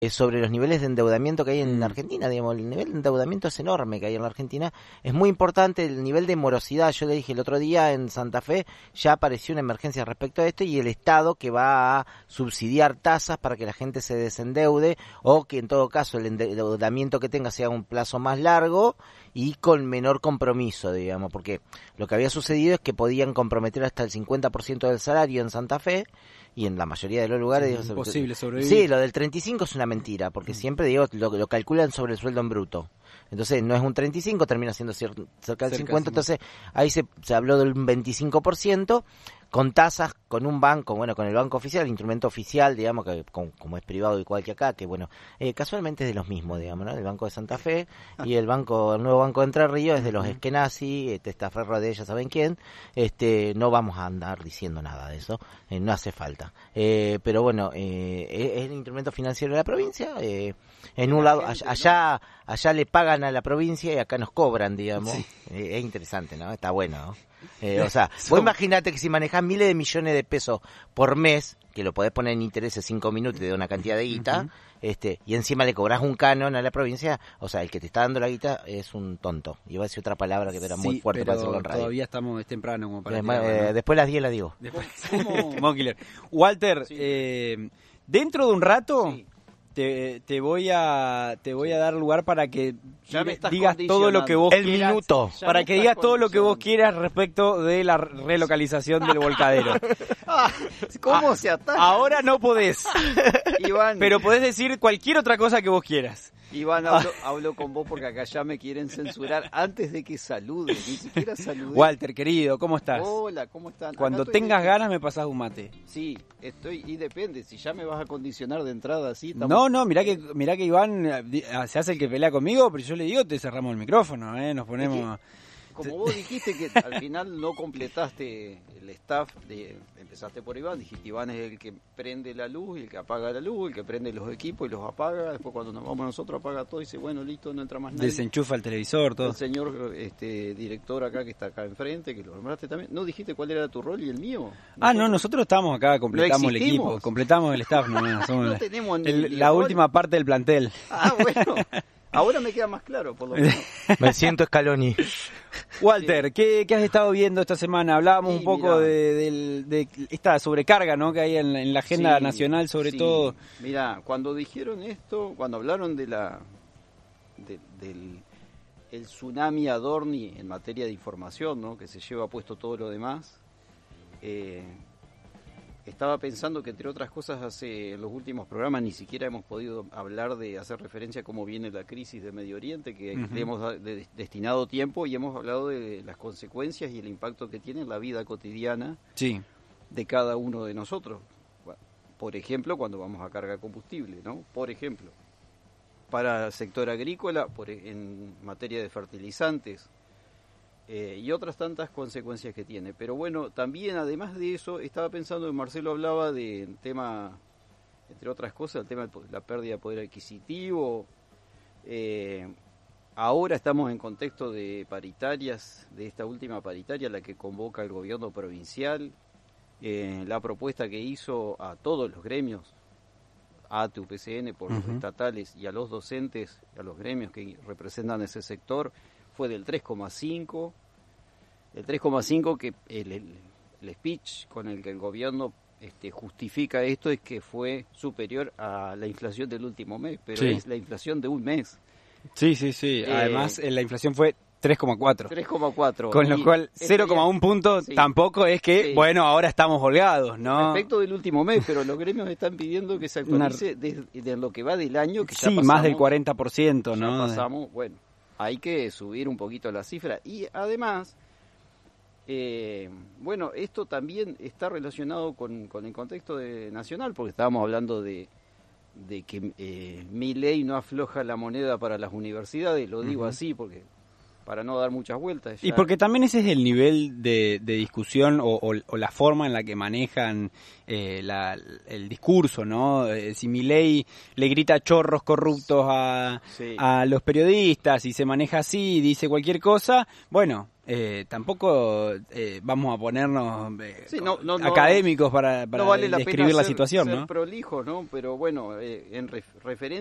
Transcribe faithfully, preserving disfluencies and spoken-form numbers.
sobre los niveles de endeudamiento que hay en Mm. Argentina, digamos, el nivel de endeudamiento es enorme que hay en la Argentina, es muy importante el nivel de morosidad. Yo le dije el otro día en Santa Fe, ya apareció una emergencia respecto a esto y el Estado que va a subsidiar tasas para que la gente se desendeude o que en todo caso el endeudamiento que tenga sea un plazo más largo y con menor compromiso, digamos, porque lo que había sucedido es que podían comprometer hasta el cincuenta por ciento del salario en Santa Fe y en la mayoría de los lugares... Sí, digo, imposible sobrevivir. Sí, lo del treinta y cinco es una mentira, porque siempre digo lo, lo calculan sobre el sueldo en bruto. Entonces no es un treinta y cinco, termina siendo cier- cerca del Cerca cincuenta, del entonces ahí se, se habló del veinticinco por ciento con tasas, con un banco, bueno, con el banco oficial, el instrumento oficial, digamos, que con, como es privado igual que acá, que bueno, eh, casualmente es de los mismos, digamos, ¿no? El Banco de Santa Fe y el banco, el nuevo Banco de Entre Ríos es de los Eskenazi, testaferro de ella, ¿saben quién? Este, no vamos a andar diciendo nada de eso, eh, no hace falta. Eh, pero bueno, eh, es, es el instrumento financiero de la provincia, eh, en un lado, allá, allá, allá le pagan a la provincia y acá nos cobran, digamos, Sí. eh, es interesante, ¿no? Está bueno, ¿no? Eh, o sea, vos imaginate que si manejás miles de millones de pesos por mes, que lo podés poner en intereses cinco minutos y te da una cantidad de guita, uh-huh. este, y encima le cobrás un canon a la provincia, o sea, el que te está dando la guita es un tonto. Y iba a decir otra palabra que era sí, muy fuerte para hacerlo en radio. Todavía estamos es temprano como para... Eh, tirarla, eh, ¿no? Después las diez la digo. Después, ¿cómo? Walter, sí. eh, dentro de un rato... Sí. Te, te voy a te voy a dar lugar para que digas todo lo que vos el quieras, minuto para que digas todo lo que vos quieras respecto de la relocalización del volcadero. Ah, ¿Cómo se ataca? Ahora no podés, Iván, pero podés decir cualquier otra cosa que vos quieras. Iván, hablo, hablo con vos porque acá ya me quieren censurar antes de que salude, ni siquiera saludé. Walter, querido, ¿cómo estás? Hola, ¿cómo están? Cuando tengas ganas me pasás un mate. Sí, estoy, y depende, si ya me vas a condicionar de entrada así. Estamos... No, no, mirá que, mirá que Iván se hace el que pelea conmigo, pero yo le digo, te cerramos el micrófono, ¿eh? Nos ponemos... Como vos dijiste que al final no completaste el staff, de, empezaste por Iván, dijiste Iván es el que prende la luz y el que apaga la luz, el que prende los equipos y los apaga, después cuando nos vamos nosotros apaga todo y dice, bueno, listo, no entra más nadie. Desenchufa el televisor, todo. El señor este, director acá que está acá enfrente, que lo nombraste también, ¿no dijiste cuál era tu rol y el mío? ¿No ah, no, nosotros estamos acá, completamos el equipo, completamos el staff, no, somos no tenemos el, la rol. Última parte del plantel. Ah, bueno. Ahora me queda más claro, por lo menos. Me siento Scaloni. Walter, sí. ¿qué, ¿qué has estado viendo esta semana? Hablábamos sí, un poco de, de, de esta sobrecarga, ¿no?, que hay en, en la agenda sí, nacional, sobre sí. todo. Mira, cuando dijeron esto, cuando hablaron de la de, del el tsunami Adorni en materia de información, ¿no?, que se lleva puesto todo lo demás, eh, estaba pensando que, entre otras cosas, hace en los últimos programas ni siquiera hemos podido hablar de hacer referencia a cómo viene la crisis de Medio Oriente, que uh-huh. le hemos de, destinado tiempo y hemos hablado de las consecuencias y el impacto que tiene en la vida cotidiana sí. de cada uno de nosotros. Por ejemplo, cuando vamos a cargar combustible, ¿no? Por ejemplo, para el sector agrícola, por, en materia de fertilizantes, Eh, y otras tantas consecuencias que tiene. Pero bueno, también además de eso, estaba pensando que Marcelo hablaba del tema, entre otras cosas, el tema de la pérdida de poder adquisitivo. Eh, ahora estamos en contexto de paritarias, de esta última paritaria, la que convoca el gobierno provincial, eh, la propuesta que hizo a todos los gremios, a ATE, U P C N, por uh-huh. los estatales, y a los docentes, a los gremios que representan ese sector, fue del tres coma cinco, el tres coma cinco que el, el, el speech con el que el gobierno este, justifica esto es que fue superior a la inflación del último mes, pero sí. es la inflación de un mes. Sí, sí, sí, eh, además la inflación fue tres coma cuatro. tres coma cuatro. Con lo cual cero coma uno punto sí. tampoco es que, sí. bueno, ahora estamos holgados, ¿no? Respecto del último mes, pero los gremios están pidiendo que se actualice Una... de, de lo que va del año, que ya sí, pasamos, más del cuarenta por ciento, ¿no? Ya pasamos, bueno, hay que subir un poquito la cifra. Y además, eh, bueno, esto también está relacionado con, con el contexto de, nacional, porque estábamos hablando de, de que eh, Milei no afloja la moneda para las universidades, lo digo uh-huh. así porque para no dar muchas vueltas. Ya... Y porque también ese es el nivel de, de discusión o, o, o la forma en la que manejan eh, la, el discurso, ¿no? Eh, si Milei le grita chorros corruptos a, sí. a los periodistas y se maneja así y dice cualquier cosa, bueno... Eh, tampoco eh, vamos a ponernos eh, sí, no, no, académicos para, para no vale la describir pena la ser, situación, ser ¿no? prolijo, ¿no? Pero bueno, eh, en ref, referencia